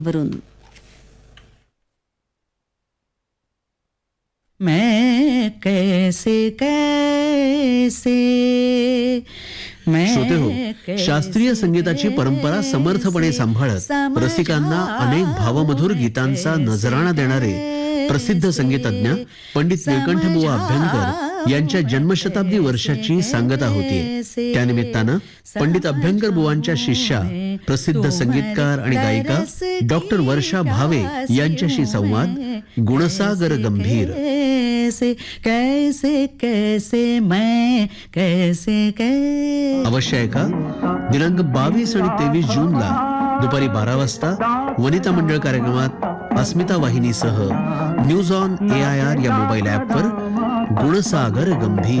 वरून मैं कैसे कैसे श्रोते हो, शास्त्रीय संगीताची परंपरा समर्थपणे सांभाळत रसिकांना अनेक भावमधुर गीतांचा नजराणा देणारे प्रसिद्ध संगीतज्ञ पंडित निळकंठबुवा अभ्यंकर यांच्या जन्मशताब्दी वर्षाची सांगता होतीये. त्यानिमित्तानं पंडित अभ्यंकर बुवांच्या शिष्या प्रसिद्ध संगीतकार आणि गायिका डॉक्टर वर्षा भावे यांच्याशी संवाद गुणसागर गंभीर. कैसे कैसे मैं कैसे कैसे अवश्य ऐका. दिनांक 22 आणि 23 जूनला दुपारी 12 वाजता वनिता मंडळ कार्यक्रमात अस्मिता वाहिनीसह न्यूज ऑन AIR या मोबाईल ॲपवर गुणसागर गंभीर.